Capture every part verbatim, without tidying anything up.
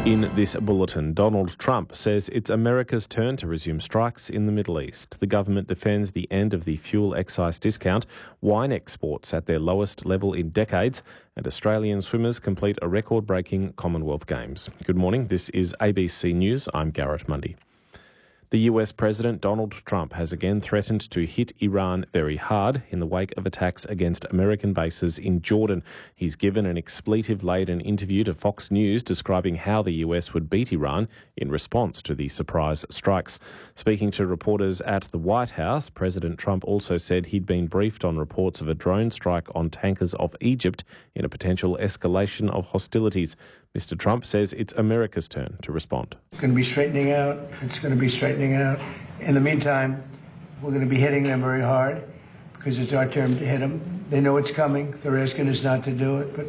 In this bulletin, Donald Trump says it's America's turn to resume strikes in the Middle East. The government defends the end of the fuel excise discount, wine exports at their lowest level in decades, and Australian swimmers complete a record-breaking Commonwealth Games. Good morning, this is A B C News. I'm Garrett Mundy. The U S President Donald Trump has again threatened to hit Iran very hard in the wake of attacks against American bases in Jordan. He's given an expletive-laden interview to Fox News describing how the U S would beat Iran in response to the surprise strikes. Speaking to reporters at the White House, President Trump also said he'd been briefed on reports of a drone strike on tankers off Egypt in a potential escalation of hostilities. Mister Trump says it's America's turn to respond. It's going to be straightening out. It's going to be straightening out. In the meantime, we're going to be hitting them very hard because it's our turn to hit them. They know it's coming. They're asking us not to do it, but...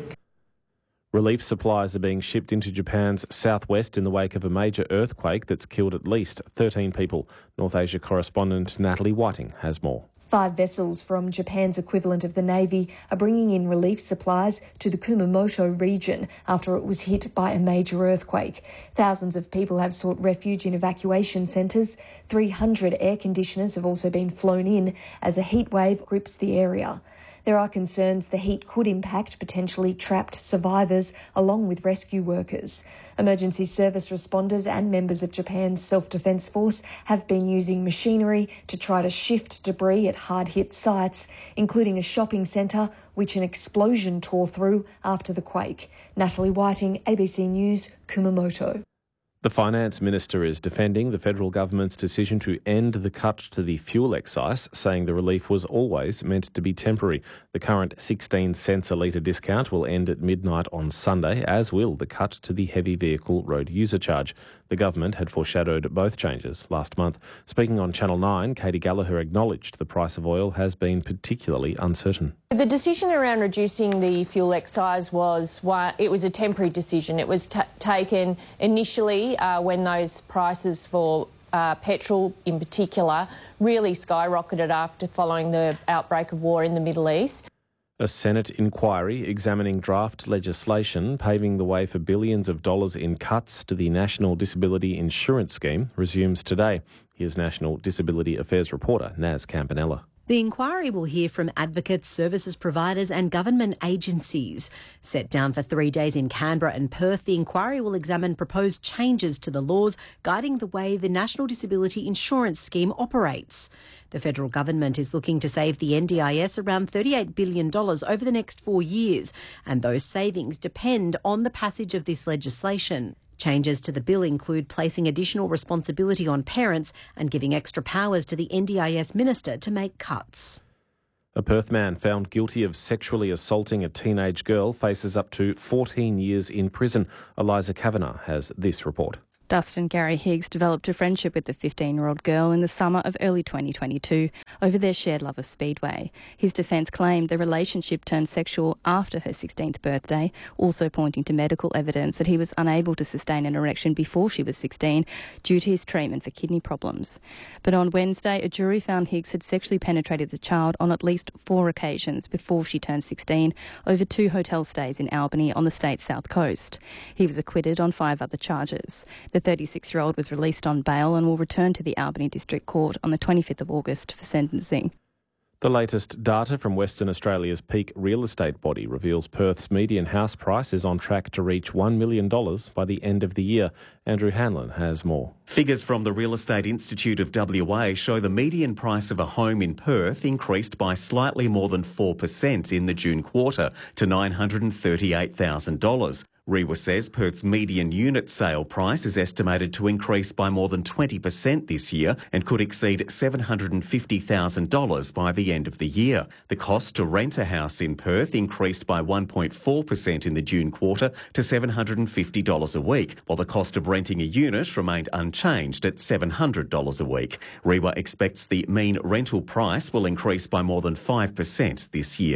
Relief supplies are being shipped into Japan's southwest in the wake of a major earthquake that's killed at least thirteen people. North Asia correspondent Natalie Whiting has more. Five vessels from Japan's equivalent of the Navy are bringing in relief supplies to the Kumamoto region after it was hit by a major earthquake. Thousands of people have sought refuge in evacuation centres. three hundred air conditioners have also been flown in as a heat wave grips the area. There are concerns the heat could impact potentially trapped survivors along with rescue workers. Emergency service responders and members of Japan's self-defence force have been using machinery to try to shift debris at hard-hit sites, including a shopping centre which an explosion tore through after the quake. Natalie Whiting, A B C News, Kumamoto. The Finance Minister is defending the federal government's decision to end the cut to the fuel excise, saying the relief was always meant to be temporary. The current sixteen cents a litre discount will end at midnight on Sunday, as will the cut to the heavy vehicle road user charge. The government had foreshadowed both changes last month. Speaking on Channel nine, Katie Gallagher acknowledged the price of oil has been particularly uncertain. The decision around reducing the fuel excise was why it was a temporary decision. It was t- taken initially uh, when those prices for uh, petrol in particular really skyrocketed after following the outbreak of war in the Middle East. A Senate inquiry examining draft legislation paving the way for billions of dollars in cuts to the National Disability Insurance Scheme resumes today. Here's National Disability Affairs reporter Naz Campanella. The inquiry will hear from advocates, services providers and government agencies. Set down for three days in Canberra and Perth, the inquiry will examine proposed changes to the laws guiding the way the National Disability Insurance Scheme operates. The federal government is looking to save the N D I S around thirty-eight billion dollars over the next four years, and those savings depend on the passage of this legislation. Changes to the bill include placing additional responsibility on parents and giving extra powers to the N D I S minister to make cuts. A Perth man found guilty of sexually assaulting a teenage girl faces up to fourteen years in prison. Eliza Kavanagh has this report. Dustin Gary Higgs developed a friendship with the fifteen-year-old girl in the summer of early twenty twenty-two over their shared love of Speedway. His defence claimed the relationship turned sexual after her sixteenth birthday, also pointing to medical evidence that he was unable to sustain an erection before she was sixteen due to his treatment for kidney problems. But on Wednesday, a jury found Higgs had sexually penetrated the child on at least four occasions before she turned sixteen over two hotel stays in Albany on the state's south coast. He was acquitted on five other charges. The thirty-six-year-old was released on bail and will return to the Albany District Court on the twenty-fifth of August for sentencing. The latest data from Western Australia's peak real estate body reveals Perth's median house price is on track to reach one million dollars by the end of the year. Andrew Hanlon has more. Figures from the Real Estate Institute of W A show the median price of a home in Perth increased by slightly more than four percent in the June quarter to nine hundred thirty-eight thousand dollars. R I W A says Perth's median unit sale price is estimated to increase by more than twenty percent this year and could exceed seven hundred fifty thousand dollars by the end of the year. The cost to rent a house in Perth increased by one point four percent in the June quarter to seven hundred fifty dollars a week, while the cost of renting a unit remained unchanged at seven hundred dollars a week. R I W A expects the mean rental price will increase by more than five percent this year.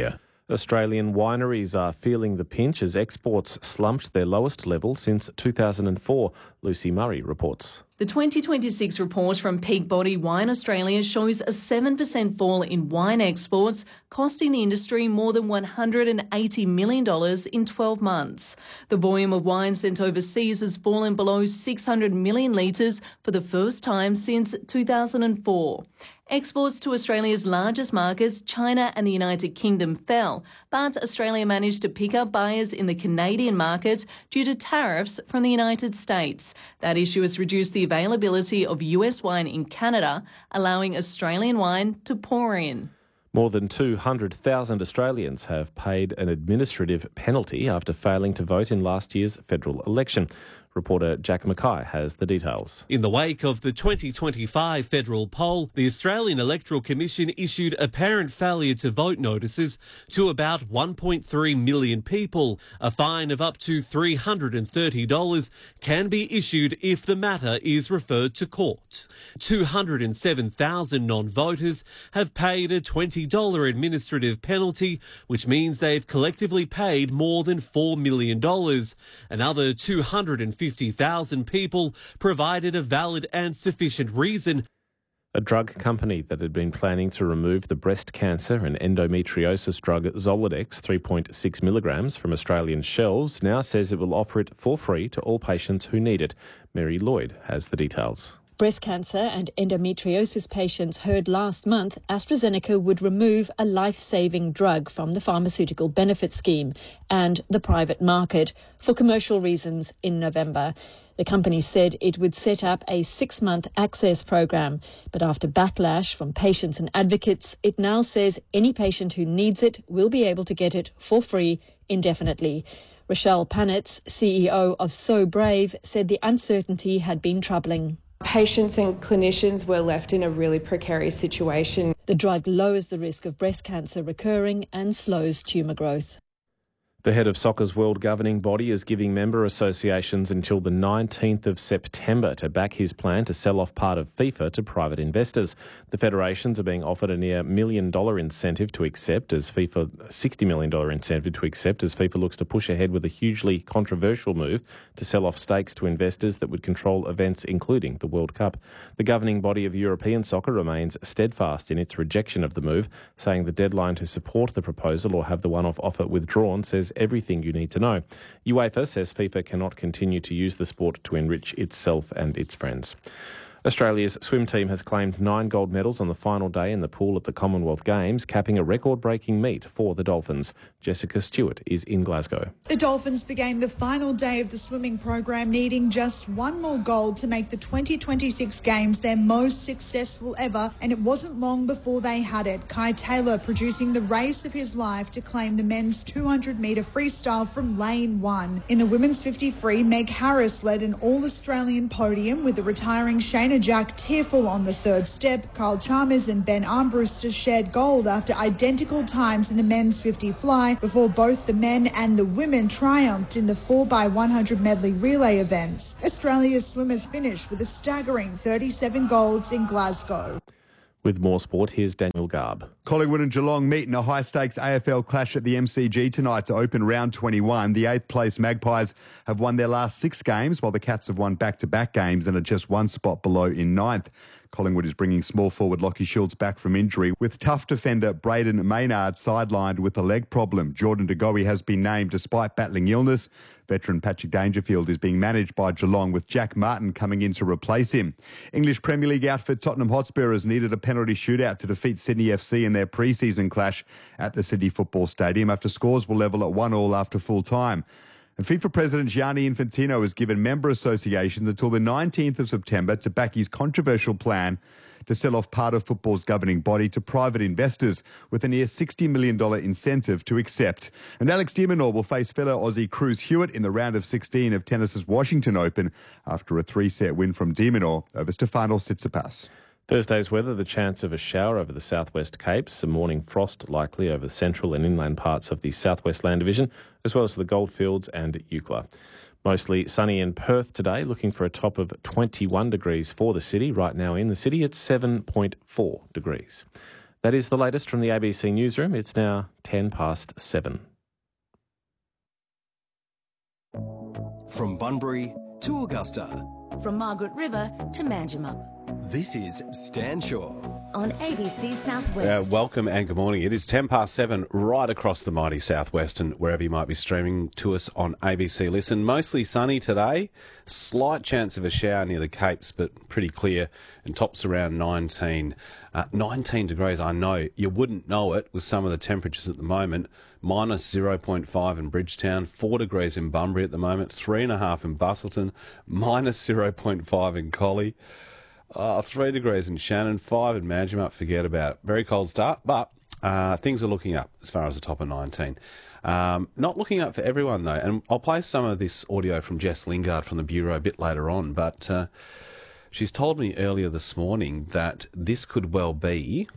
Australian wineries are feeling the pinch as exports slumped their lowest level since two thousand four. Lucy Murray reports. The twenty twenty-six report from Peak Body Wine Australia shows a seven percent fall in wine exports, costing the industry more than one hundred eighty million dollars in twelve months. The volume of wine sent overseas has fallen below six hundred million litres for the first time since two thousand four. Exports to Australia's largest markets, China and the United Kingdom, fell, but Australia managed to pick up buyers in the Canadian market due to tariffs from the United States. That issue has reduced the availability of U S wine in Canada, allowing Australian wine to pour in. More than two hundred thousand Australians have paid an administrative penalty after failing to vote in last year's federal election. Reporter Jack Mackay has the details. In the wake of the twenty twenty-five federal poll, the Australian Electoral Commission issued apparent failure to vote notices to about one point three million people. A fine of up to three hundred thirty dollars can be issued if the matter is referred to court. two hundred seven thousand non-voters have paid a twenty dollars administrative penalty, which means they've collectively paid more than four million dollars. Another two hundred fifty thousand people provided a valid and sufficient reason. A drug company that had been planning to remove the breast cancer and endometriosis drug Zoladex three point six milligrams from Australian shelves now says it will offer it for free to all patients who need it. Mary Lloyd has the details. Breast cancer and endometriosis patients heard last month AstraZeneca would remove a life-saving drug from the pharmaceutical benefit scheme and the private market for commercial reasons in November. The company said it would set up a six-month access program, but after backlash from patients and advocates, it now says any patient who needs it will be able to get it for free indefinitely. Rochelle Panitz, C E O of So Brave, said the uncertainty had been troubling. Patients and clinicians were left in a really precarious situation. The drug lowers the risk of breast cancer recurring and slows tumour growth. The head of soccer's world governing body is giving member associations until the nineteenth of September to back his plan to sell off part of FIFA to private investors. The federations are being offered a near million dollar incentive to accept as FIFA, sixty million dollars incentive to accept as FIFA looks to push ahead with a hugely controversial move to sell off stakes to investors that would control events including the World Cup. The governing body of European soccer remains steadfast in its rejection of the move, saying the deadline to support the proposal or have the one-off offer withdrawn says everything you need to know. UEFA says FIFA cannot continue to use the sport to enrich itself and its friends. Australia's swim team has claimed nine gold medals on the final day in the pool at the Commonwealth Games, capping a record-breaking meet for the Dolphins. Jessica Stewart is in Glasgow. The Dolphins began the final day of the swimming program needing just one more gold to make the twenty twenty-six Games their most successful ever, and it wasn't long before they had it. Kai Taylor producing the race of his life to claim the men's two hundred metre freestyle from lane one. In the women's fifty free, Meg Harris led an all-Australian podium with the retiring Shayna Jack tearful on the third step. Kyle Chalmers and Ben Armbruster shared gold after identical times in the men's fifty fly before both the men and the women triumphed in the four by one hundred medley relay events. Australia's swimmers finished with a staggering thirty-seven golds in Glasgow. With more sport, here's Daniel Garb. Collingwood and Geelong meet in a high-stakes A F L clash at the M C G tonight to open round twenty-one. The eighth-place Magpies have won their last six games, while the Cats have won back-to-back games and are just one spot below in ninth. Collingwood is bringing small forward Lockie Shields back from injury, with tough defender Braden Maynard sidelined with a leg problem. Jordan De Goey has been named despite battling illness. Veteran Patrick Dangerfield is being managed by Geelong, with Jack Martin coming in to replace him. English Premier League outfit Tottenham Hotspur has needed a penalty shootout to defeat Sydney F C in their pre-season clash at the Sydney Football Stadium after scores were level at one all after full time. And FIFA President Gianni Infantino has given member associations until the nineteenth of September to back his controversial plan to sell off part of football's governing body to private investors, with a near sixty million dollars incentive to accept. And Alex de Minaur will face fellow Aussie Cruz Hewitt in the round of sixteen of tennis's Washington Open after a three-set win from de Minaur over Stefanos Tsitsipas. Thursday's weather, the chance of a shower over the southwest Capes, some morning frost likely over the central and inland parts of the southwest land division, as well as the Goldfields and Eucla. Mostly sunny in Perth today, looking for a top of twenty-one degrees for the city. Right now in the city, it's seven point four degrees. That is the latest from the A B C newsroom. It's now ten past seven. From Bunbury to Augusta. From Margaret River to Manjimup. This is Stan Shaw on A B C Southwest. Uh, welcome and good morning. It is ten past seven right across the mighty Southwest and wherever you might be streaming to us on A B C Listen. Mostly sunny today. Slight chance of a shower near the Capes, but pretty clear, and tops around nineteen. Uh, nineteen degrees, I know. You wouldn't know it with some of the temperatures at the moment. Minus zero point five in Bridgetown, four degrees in Bunbury at the moment, three point five in Busselton, minus zero point five in Collie. Uh, three degrees in Shannon, five in Manjimup, forget about it. Very cold start, but uh, things are looking up as far as the top of nineteen. Um, not looking up for everyone, though, and I'll play some of this audio from Jess Lingard from the Bureau a bit later on, but uh, she's told me earlier this morning that this could well be,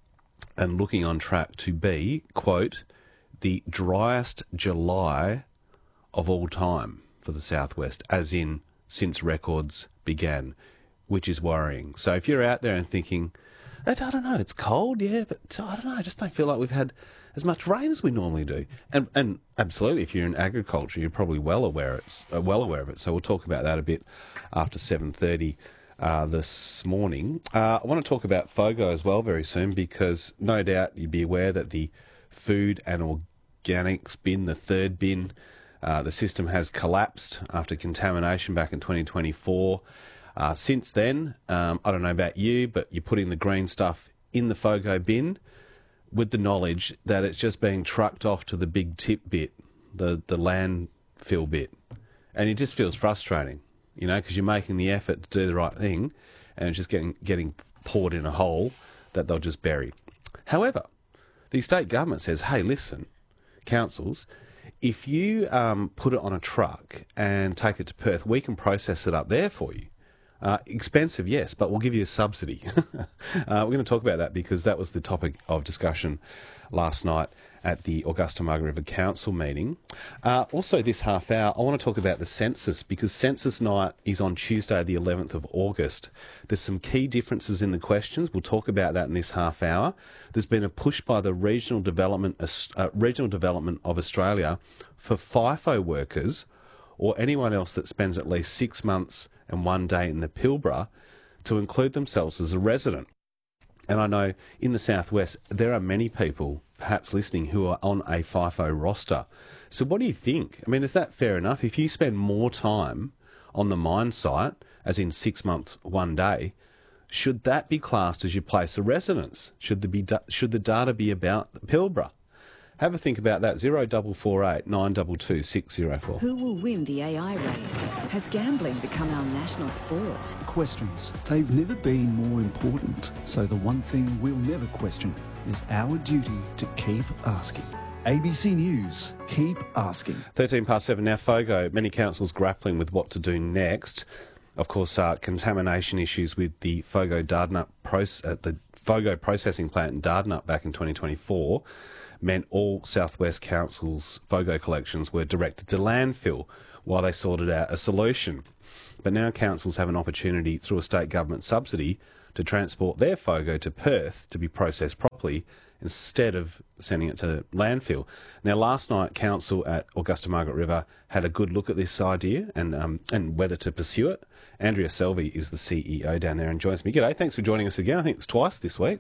and looking on track to be, quote, the driest July of all time for the Southwest, as in since records began, which is worrying. So if you're out there and thinking, I don't know, it's cold, yeah, but I don't know, I just don't feel like we've had as much rain as we normally do. And and absolutely, if you're in agriculture, you're probably well aware it's uh, well aware of it. So we'll talk about that a bit after seven thirty uh, this morning. Uh, I want to talk about FOGO as well very soon, because no doubt you'd be aware that the food and organics bin, the third bin, uh, the system has collapsed after contamination back in twenty twenty-four. Uh, since then, um, I don't know about you, but you're putting the green stuff in the FOGO bin with the knowledge that it's just being trucked off to the big tip bit, the, the landfill bit. And it just feels frustrating, you know, because you're making the effort to do the right thing and it's just getting, getting poured in a hole that they'll just bury. However, the state government says, hey, listen, councils, if you um, put it on a truck and take it to Perth, we can process it up there for you. Uh, expensive, yes, but we'll give you a subsidy. uh, we're going to talk about that because that was the topic of discussion last night at the Augusta Margaret River Council meeting. Uh, also this half hour, I want to talk about the census, because census night is on Tuesday the eleventh of August. There's some key differences in the questions. We'll talk about that in this half hour. There's been a push by the Regional Development, uh, Regional Development of Australia for FIFO workers or anyone else that spends at least six months and one day in the Pilbara to include themselves as a resident. And I know in the Southwest there are many people perhaps listening who are on a FIFO roster. So what do you think? I mean, is that fair enough? If you spend more time on the mine site, as in six months, one day, should that be classed as your place of residence? Should the, be, should the data be about the Pilbara? Have a think about that. Zero double four eight nine double two six zero four. Who will win the A I race? Has gambling become our national sport? Questions. They've never been more important. So the one thing we'll never question is our duty to keep asking. A B C News, keep asking. thirteen past seven now. FOGO. Many councils grappling with what to do next. Of course, uh, contamination issues with the FOGO Dardanup proce- uh, the FOGO processing plant in Dardanup back in twenty twenty-four. Meant all Southwest Council's FOGO collections were directed to landfill while they sorted out a solution. But now councils have an opportunity through a state government subsidy to transport their FOGO to Perth to be processed properly instead of sending it to landfill. Now, last night, council at Augusta Margaret River had a good look at this idea and um, and whether to pursue it. Andrea Selvey is the C E O down there and joins me. G'day, thanks for joining us again. I think it's twice this week.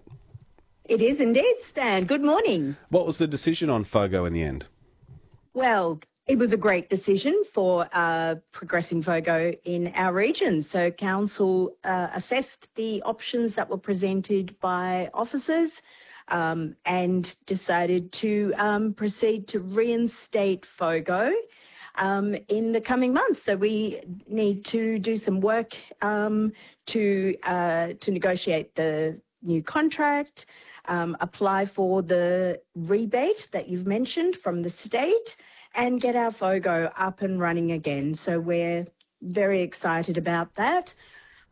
It is indeed, Stan. Good morning. What was the decision on FOGO in the end? Well, it was a great decision for uh, progressing FOGO in our region. So council uh, assessed the options that were presented by officers um, and decided to um, proceed to reinstate FOGO um, in the coming months. So we need to do some work um, to uh, to negotiate the new contract, Um, apply for the rebate that you've mentioned from the state and get our FOGO up and running again. So we're very excited about that.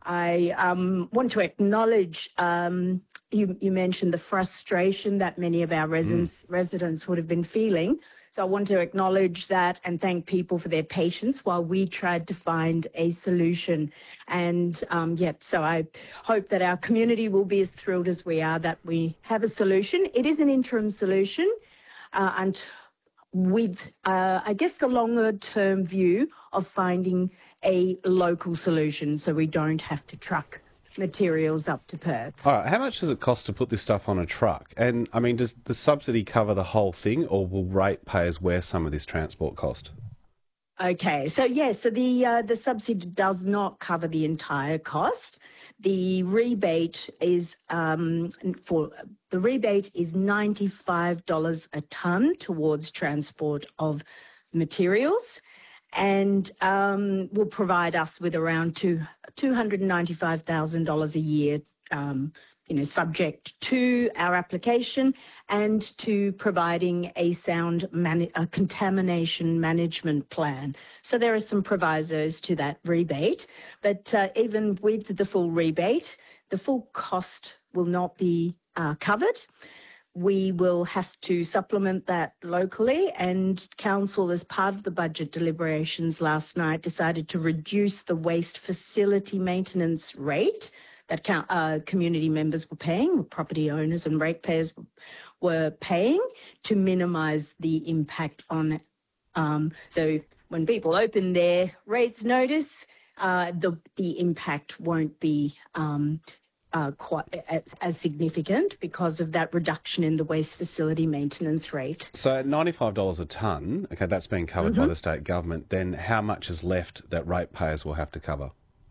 I um, want to acknowledge, um, you, you mentioned the frustration that many of our residents, mm. residents would have been feeling. So I want to acknowledge that and thank people for their patience while we tried to find a solution. And um, yeah, so I hope that our community will be as thrilled as we are that we have a solution. It is an interim solution uh, and with, uh, I guess, the longer term view of finding a local solution so we don't have to truck materials up to Perth. All right, how much does it cost to put this stuff on a truck? And, I mean, does the subsidy cover the whole thing, or will ratepayers wear some of this transport cost? Okay, so yeah, so the uh, the subsidy does not cover the entire cost. The rebate is um, for the rebate is ninety-five dollars a tonne towards transport of materials, and um, will provide us with around two two hundred ninety-five thousand dollars a year. Um, you know, subject to our application and to providing a sound man- a contamination management plan. So there are some provisos to that rebate, but uh, even with the full rebate, the full cost will not be uh, covered. We will have to supplement that locally, and Council, as part of the budget deliberations last night, decided to reduce the waste facility maintenance rate that uh, community members were paying, property owners and ratepayers were paying, to minimise the impact on. Um, so when people open their rates notice, uh, the the impact won't be um, uh, quite as, as significant because of that reduction in the waste facility maintenance rate. So at ninety-five dollars a tonne, okay, that's been covered mm-hmm. by the state government. Then how much is left that ratepayers will have to cover?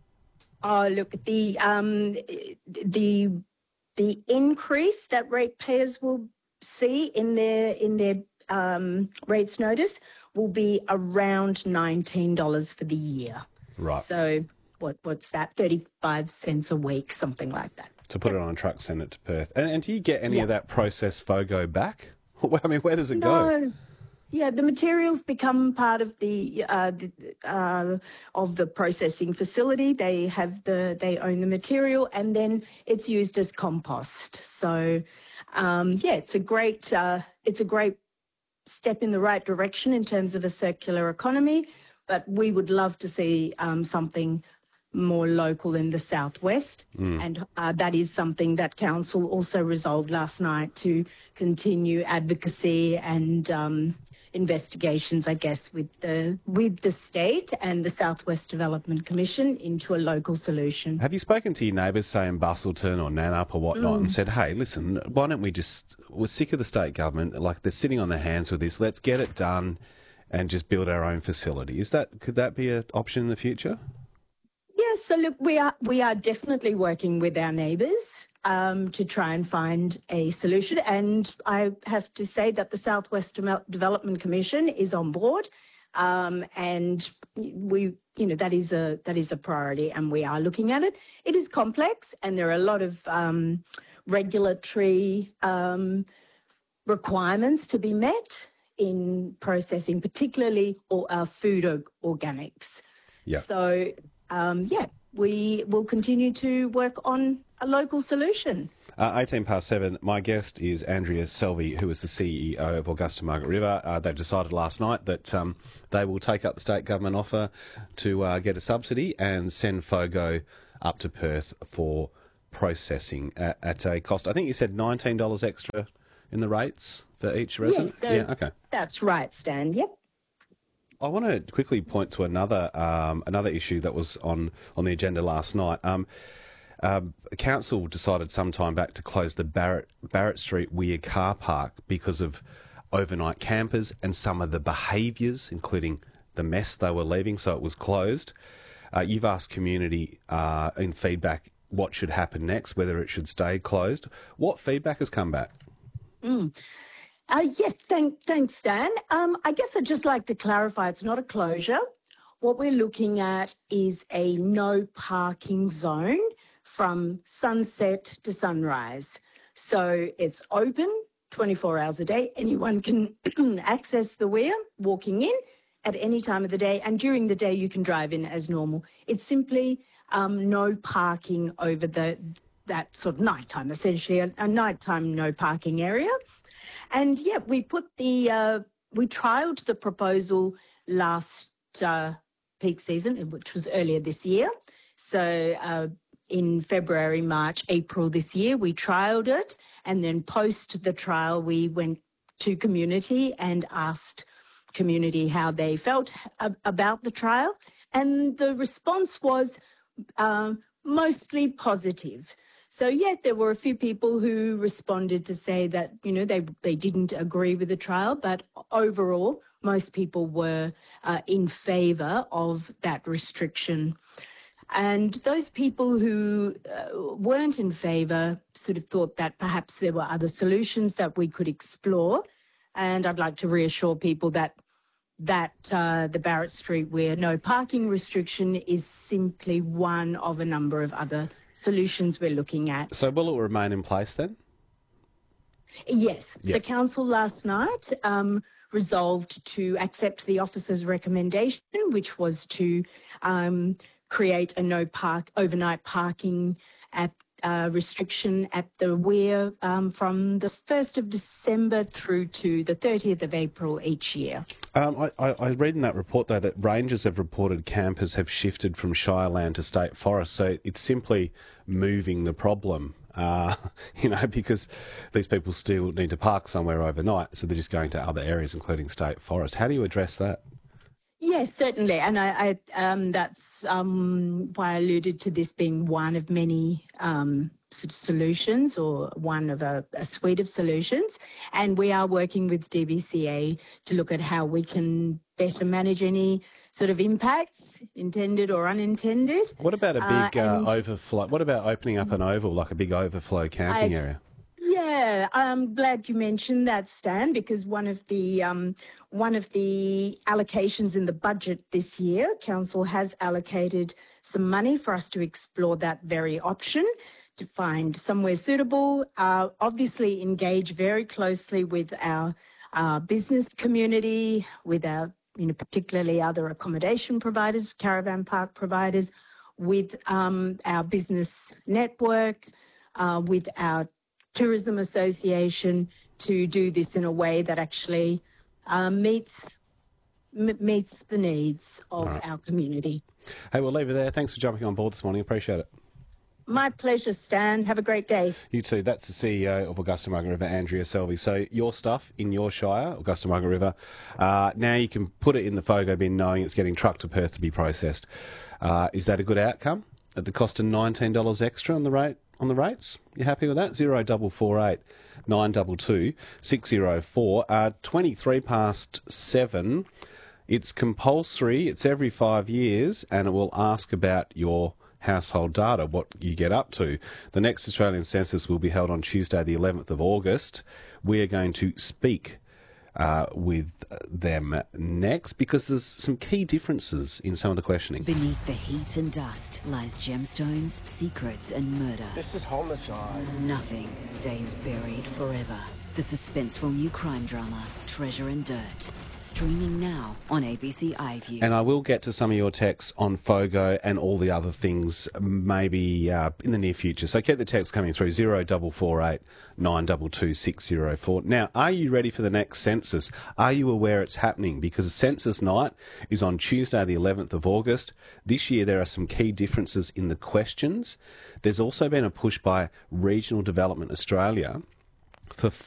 Oh, look, the um, the the increase that ratepayers will see in their in their um, rates notice will be around nineteen dollars for the year. Right. So what what's that? thirty-five cents a week, something like that. To put it on a truck, send it to Perth. And, and do you get any yeah. of that processed FOGO back? I mean, where does it no. go? Yeah, the materials become part of the, uh, the uh, of the processing facility. They have the they own the material, and then it's used as compost. So, um, yeah, it's a great uh, it's a great step in the right direction in terms of a circular economy. But we would love to see um, something more local in the southwest, mm. and uh, that is something that Council also resolved last night to continue advocacy and. Um, investigations, I guess, with the with the state and the Southwest Development Commission into a local solution. Have you spoken to your neighbours, say in Busselton or Nannup or whatnot, mm. and said, hey, listen, why don't we just, we're sick of the state government, like they're sitting on their hands with this, let's get it done and just build our own facility. Is that, could that be an option in the future? Yes, so look, we are we are definitely working with our neighbours um, to try and find a solution. And I have to say that the Southwest Development Commission is on board, um, and we, you know, that is a that is a priority, and we are looking at it. It is complex, and there are a lot of um, regulatory um, requirements to be met in processing, particularly or, uh, food or, organics. Yeah. So. Um, yeah, we will continue to work on a local solution. Uh, eighteen past seven, my guest is Andrea Selvey, who is the C E O of Augusta Margaret River. Uh, they've decided last night that um, they will take up the state government offer to uh, get a subsidy and send FOGO up to Perth for processing at, at a cost. I think you said nineteen dollars extra in the rates for each resident? Yes, so yeah, okay. That's right, Stan, yep. I want to quickly point to another um, another issue that was on, on the agenda last night. Um, um, Council decided some time back to close the Barrett, Barrett Street Weir car park because of overnight campers and some of the behaviours, including the mess they were leaving, so it was closed. Uh, you've asked community uh, in feedback what should happen next, whether it should stay closed. What feedback has come back? Mm. Uh, yes, thank, thanks, Dan. Um, I guess I'd just like to clarify it's not a closure. What we're looking at is a no parking zone from sunset to sunrise. So it's open twenty-four hours a day. Anyone can access the weir walking in at any time of the day, and during the day you can drive in as normal. It's simply um, no parking over the that sort of nighttime, essentially a, a nighttime no parking area. And yeah, we put the uh, we trialled the proposal last uh, peak season, which was earlier this year. So uh, in February, March, April this year, we trialled it, and then post the trial, we went to community and asked community how they felt ab- about the trial, and the response was um, mostly positive. So, yeah, there were a few people who responded to say that, you know, they, they didn't agree with the trial, but overall, most people were uh, in favour of that restriction. And those people who uh, weren't in favour sort of thought that perhaps there were other solutions that we could explore. And I'd like to reassure people that that uh, the Barrett Street Weir no parking restriction is simply one of a number of other solutions we're looking at. So will it remain in place then? Yes. Yep. The council last night um, resolved to accept the officer's recommendation, which was to um, create a no park overnight parking at uh, restriction at the Weir um, from the first of December through to the thirtieth of April each year. Um, I, I, I read in that report, though, that rangers have reported campers have shifted from Shire land to state forest. So it's simply moving the problem, uh, you know, because these people still need to park somewhere overnight. So they're just going to other areas, including state forest. How do you address that? Yes, certainly. And I, I um, that's um, why I alluded to this being one of many um, sort of solutions, or one of a, a suite of solutions. And we are working with D B C A to look at how we can better manage any sort of impacts, intended or unintended. What about a big uh, uh, overflow? What about opening up an oval, like a big overflow camping I, area? Yeah, I'm glad you mentioned that, Stan, because one of the um, one of the allocations in the budget this year, Council has allocated some money for us to explore that very option, to find somewhere suitable, uh, obviously engage very closely with our uh, business community, with our, you know, particularly other accommodation providers, caravan park providers, with um, our business network, uh, with our Tourism Association, to do this in a way that actually um, meets m- meets the needs of right. our community. Hey, we'll leave it there. Thanks for jumping on board this morning. Appreciate it. My pleasure, Stan. Have a great day. You too. That's the C E O of Augusta Margaret River, Andrea Selvey. So your stuff in your shire, Augusta Margaret River, uh, now you can put it in the FOGO bin knowing it's getting trucked to Perth to be processed. Uh, is that a good outcome at the cost of nineteen dollars extra on the rate? On the rates, you happy with that? Zero double four eight nine double two six zero four. Uh, twenty-three past seven. It's compulsory. It's every five years, and it will ask about your household data, what you get up to. The next Australian census will be held on Tuesday, the eleventh of August. We are going to speak Uh, with them next, because there's some key differences in some of the questioning. Beneath the heat and dust lies gemstones, secrets and murder. This is homicide. Nothing stays buried forever. The suspenseful new crime drama, Treasure and Dirt, streaming now on A B C iView. And I will get to some of your texts on FOGO and all the other things maybe uh, in the near future. So keep the text coming through, zero double four eight nine double two six zero four. Now, are you ready for the next census? Are you aware it's happening? Because census night is on Tuesday, the eleventh of August. This year there are some key differences in the questions. There's also been a push by Regional Development Australia for